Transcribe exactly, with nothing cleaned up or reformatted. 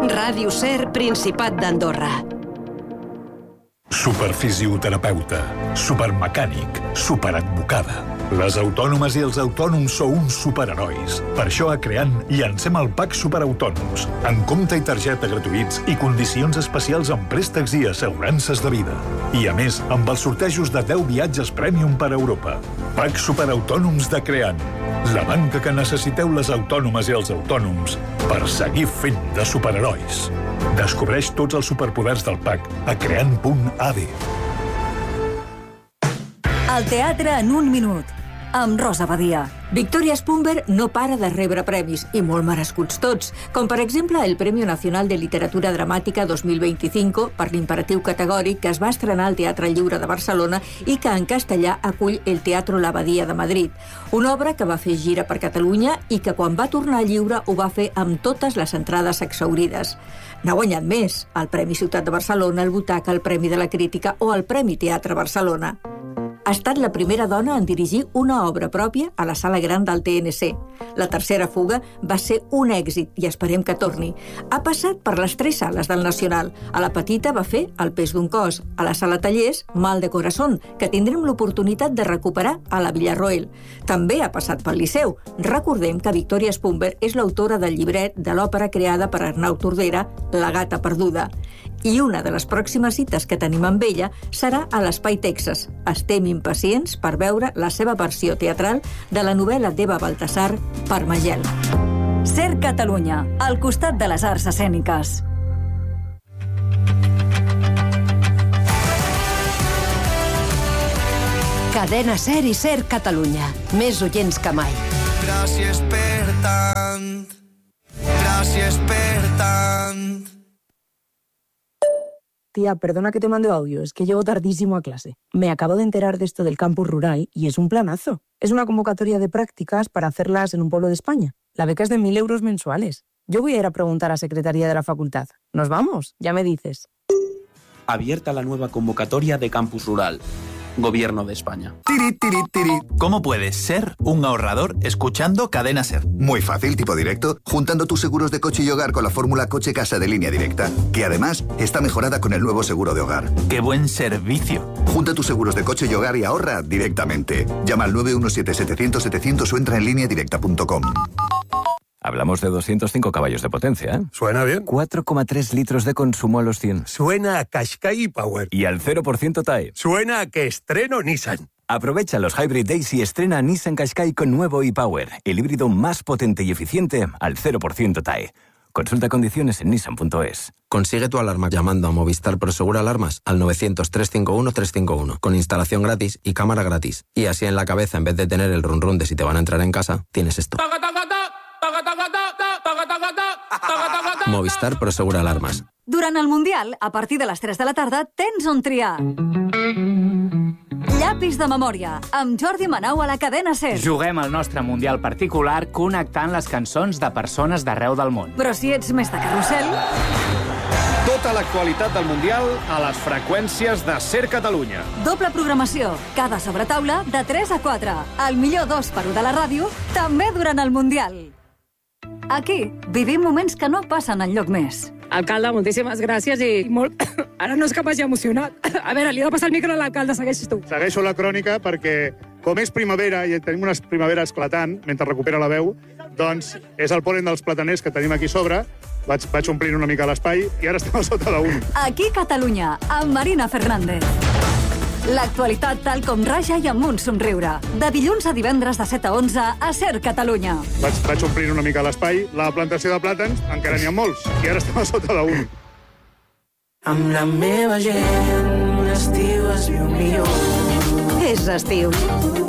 Ràdio Ser, Principat d'Andorra. Superfisioterapeuta, supermecànic, superadvocada. Les autònomes i els autònoms sou uns superherois. Per això a Creant llancem el Pack Superautònoms, amb compte i targeta gratuïts i condicions especials en préstecs i assegurances de vida. I a més, amb els sortejos de deu viatges Premium per a Europa. Pack Superautònoms de Creant, la banca que necessiteu les autònomes i els autònoms per seguir fent de superherois. Descobreix tots els superpoders del Pack a creant punt a d. El teatre en un minut, amb Rosa Badia. Victoria Spunber no para de rebre premis, i molt merescuts tots, com per exemple el Premio Nacional de Literatura Dramàtica dos mil vint-i-cinc per l'imperatiu categòric que es va estrenar al Teatre Lliure de Barcelona i que en castellà acull el Teatro La Badia de Madrid. Una obra que va fer gira per Catalunya i que quan va tornar al lliure ho va fer amb totes les entrades exhaurides. N'ha guanyat més, el Premi Ciutat de Barcelona, el Butaca, el Premi de la Crítica o el Premi Teatre Barcelona. Ha estat la primera dona en dirigir una obra pròpia a la Sala Gran del T N C. La tercera fuga va ser un èxit i esperem que torni. Ha passat per les tres sales del Nacional. A la petita va fer El pes d'un cos. A la Sala Tallers, Mal de corazón, que tindrem l'oportunitat de recuperar a la Villarroel. També ha passat pel Liceu. Recordem que Victoria Spunber és l'autora del llibret de l'òpera creada per Arnau Tordera, La gata perduda. I una de les pròximes cites que tenim amb ella serà a l'Espai Texas. Estem impacients per veure la seva versió teatral de la novel·la d'Eva Baltasar, Parmagel. Ser Catalunya, al costat de les arts escèniques. Cadena Ser i Ser Catalunya. Més oients que mai. Gràcies per tant. Gràcies per tant. Tía, perdona que te mande audio, es que llego tardísimo a clase. Me acabo de enterar de esto del campus rural y es un planazo. Es una convocatoria de prácticas para hacerlas en un pueblo de España. La beca es de mil euros mensuales. Yo voy a ir a preguntar a Secretaría de la Facultad. ¿Nos vamos? Ya me dices. Abierta la nueva convocatoria de campus rural. Gobierno de España. Tiri, tiri, tiri. ¿Cómo puedes ser un ahorrador escuchando Cadena Ser? Muy fácil, tipo directo, juntando tus seguros de coche y hogar con la fórmula Coche-Casa de Línea Directa, que además está mejorada con el nuevo seguro de hogar. ¡Qué buen servicio! Junta tus seguros de coche y hogar y ahorra directamente. Llama al nueve uno siete setecientos setecientos o entra en línea directa punto com. Hablamos de doscientos cinco caballos de potencia, ¿eh? Suena bien. cuatro coma tres litros de consumo a los cien. Suena a Qashqai Power. Y al cero por ciento T A E. Suena a que estreno Nissan. Aprovecha los Hybrid Days y estrena Nissan Qashqai con nuevo e-Power, el híbrido más potente y eficiente al cero por ciento T A E. Consulta condiciones en nissan punto es. Consigue tu alarma llamando a Movistar Prosegur Alarmas al novecientos, trescientos cincuenta y uno, trescientos cincuenta y uno, con instalación gratis y cámara gratis. Y así en la cabeza, en vez de tener el run run de si te van a entrar en casa, tienes esto. Movistar Prosegur Alarmas. Durant el Mundial, a partir de les tres de la tarda, tens on triar. Llapis de memòria, amb Jordi Manau a la Cadena Ser. Juguem el nostre Mundial particular connectant les cançons de persones d'arreu del món. Però si ets més de carrusel... Tota l'actualitat del Mundial a les freqüències de Ser Catalunya. Doble programació, cada sobretaula de tres a quatre. El millor dos per u de la ràdio, també durant el Mundial. Aquí vivim moments que no passen enlloc més. Alcalde, moltíssimes gràcies i molt... Ara no és que m'hagi emocionat. A veure, li he de passar el micro a l'alcalde, segueixes tu. Segueixo la crònica perquè, com és primavera i tenim una primavera esclatant, mentre recupera la veu, doncs és el pol·len dels plataners que tenim aquí sobre, vaig, vaig omplint una mica l'espai i ara estem a sota d'un. Aquí Catalunya, amb Marina Fernández. L'actualitat tal com raja i amb un somriure. De dilluns a divendres de set a onze a Ser Catalunya. Vaig, vaig omplint una mica l'espai. La plantació de plàtans encara n'hi ha molts i ara estem a sota d'un. Amb la meva gent, l'estiu es viu millor. És estiu.